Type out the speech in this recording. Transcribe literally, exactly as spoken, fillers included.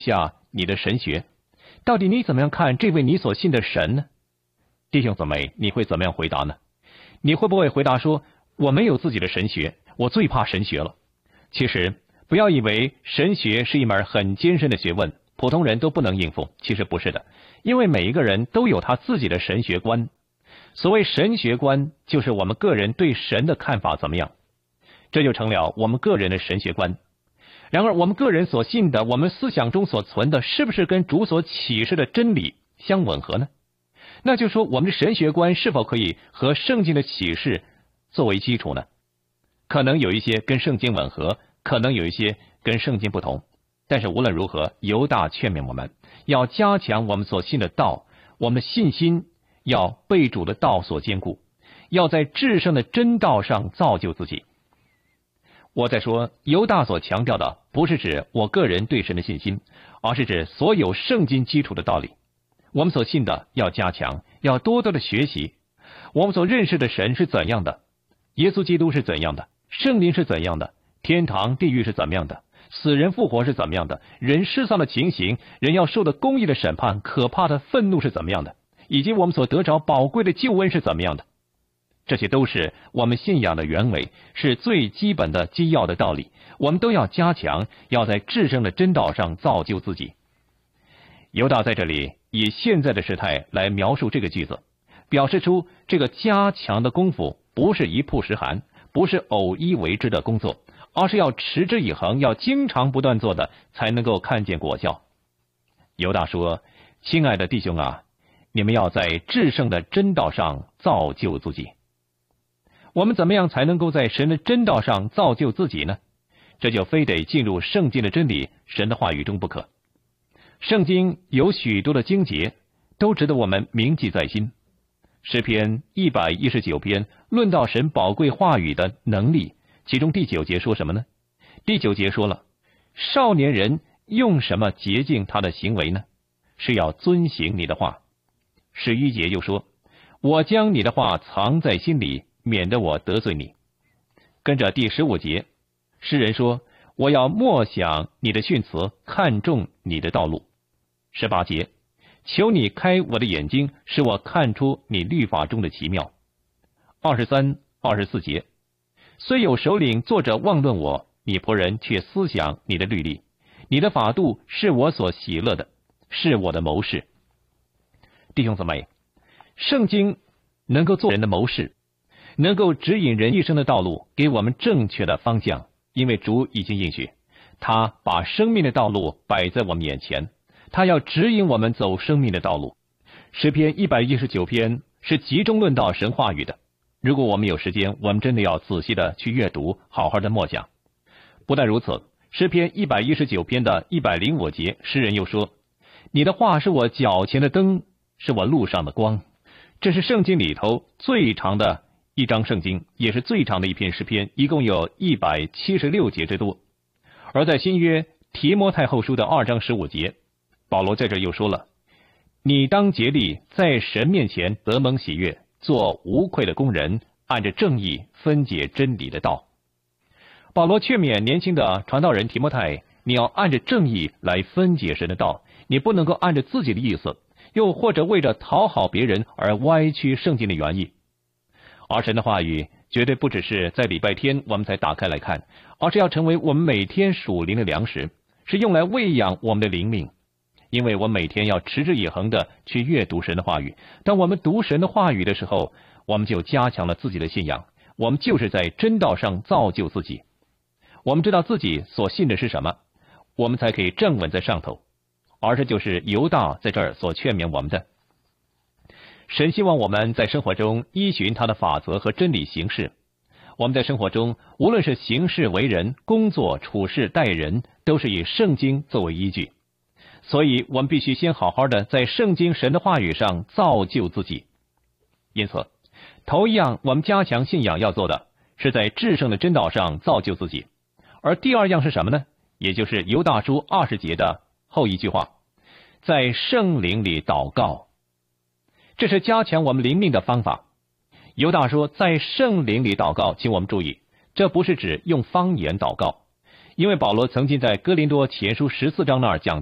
下你的神学，到底你怎么样看这位你所信的神呢？弟兄姊妹，你会怎么样回答呢？你会不会回答说，我没有自己的神学，我最怕神学了？其实不要以为神学是一门很艰深的学问，普通人都不能应付，其实不是的，因为每一个人都有他自己的神学观。所谓神学观，就是我们个人对神的看法怎么样，这就成了我们个人的神学观。然而我们个人所信的，我们思想中所存的，是不是跟主所启示的真理相吻合呢？那就说我们的神学观是否可以和圣经的启示作为基础呢？可能有一些跟圣经吻合，可能有一些跟圣经不同，但是无论如何，犹大劝勉我们要加强我们所信的道，我们的信心要被主的道所坚固，要在至圣的真道上造就自己。我在说犹大所强调的不是指我个人对神的信心，而是指所有圣经基础的道理。我们所信的要加强，要多多的学习。我们所认识的神是怎样的，耶稣基督是怎样的，圣灵是怎样的，天堂地狱是怎么样的，死人复活是怎么样的，人世上的情形，人要受的公义的审判，可怕的愤怒是怎么样的，以及我们所得着宝贵的救恩是怎么样的。这些都是我们信仰的原委，是最基本的基要的道理，我们都要加强，要在至圣的真道上造就自己。犹大在这里以现在的时态来描述这个句子，表示出这个加强的功夫不是一曝十寒，不是偶一为之的工作，而是要持之以恒，要经常不断做的，才能够看见果效。犹大说，亲爱的弟兄啊，你们要在至圣的真道上造就自己。我们怎么样才能够在神的真道上造就自己呢？这就非得进入圣经的真理，神的话语中不可。圣经有许多的经节，都值得我们铭记在心。诗篇一百一十九篇论到神宝贵话语的能力，其中第九节说什么呢？第九节说了，少年人用什么洁净他的行为呢？是要遵行你的话。十一节又说，我将你的话藏在心里，免得我得罪你。跟着第十五节，诗人说，我要默想你的训词，看重你的道路。十八节，求你开我的眼睛，使我看出你律法中的奇妙。二十三、二十四节，虽有首领坐着妄论我，你仆人却思想你的律例。你的法度是我所喜乐的，是我的谋士。弟兄姊妹，圣经能够做人的谋士，能够指引人一生的道路，给我们正确的方向，因为主已经应许，他把生命的道路摆在我们眼前，他要指引我们走生命的道路。诗篇一百一十九篇是集中论到神话语的，如果我们有时间，我们真的要仔细的去阅读，好好的默想。不但如此，诗篇一百一十九篇的一百零五节，诗人又说，你的话是我脚前的灯，是我路上的光。这是圣经里头最长的一章圣经，也是最长的一篇诗篇，一共有一百七十六节之多。而在新约提摩太后书的二章十五节，保罗在这又说了，你当竭力在神面前得蒙喜悦，做无愧的工人，按着正义分解真理的道。保罗劝勉年轻的传道人提摩太，你要按着正义来分解神的道，你不能够按着自己的意思，又或者为着讨好别人而歪曲圣经的原意。而神的话语绝对不只是在礼拜天我们才打开来看，而是要成为我们每天属灵的粮食，是用来喂养我们的灵命。因为我们每天要持之以恒的去阅读神的话语，当我们读神的话语的时候，我们就加强了自己的信仰，我们就是在真道上造就自己。我们知道自己所信的是什么，我们才可以站稳在上头。而这就是犹大在这儿所劝勉我们的。神希望我们在生活中依循他的法则和真理行事。我们在生活中无论是行事为人、工作处事待人，都是以圣经作为依据。所以我们必须先好好的在圣经神的话语上造就自己。因此头一样我们加强信仰要做的，是在至圣的真道上造就自己。而第二样是什么呢？也就是犹大书二十节的后一句话，在圣灵里祷告。这是加强我们灵命的方法。犹大说在圣灵里祷告，请我们注意，这不是指用方言祷告，因为保罗曾经在哥林多前书十四章那儿讲